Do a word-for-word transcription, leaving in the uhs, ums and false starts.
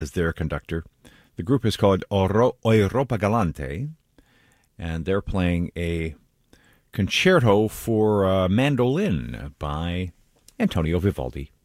as their conductor. The group is called Oro- Europa Galante, and they're playing a concerto for uh, mandolin by Antonio Vivaldi.